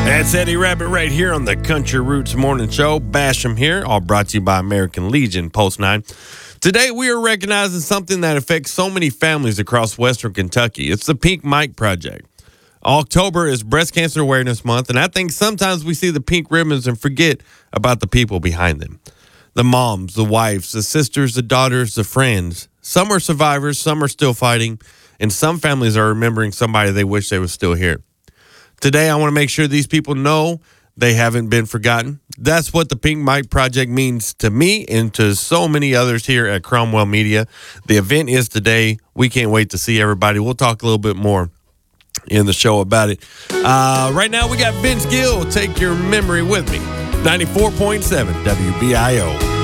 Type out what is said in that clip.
That's Eddie Rabbit right here on the Country Roots Morning Show. Basham here, all brought to you by American Legion, Post 9. Today we are recognizing something that affects so many families across Western Kentucky. It's the Pink Mike Project. October is Breast Cancer Awareness Month, and I think sometimes we see the pink ribbons and forget about the people behind them. The moms, the wives, the sisters, the daughters, the friends. Some are survivors, some are still fighting, and some families are remembering somebody they wish they was still here. Today, I want to make sure these people know they haven't been forgotten. That's what the Pink Mike Project means to me and to so many others here at Cromwell Media. The event is today. We can't wait to see everybody. We'll talk a little bit more in the show about it. Right now, we got Vince Gill. Take your memory with me. 94.7 WBIO.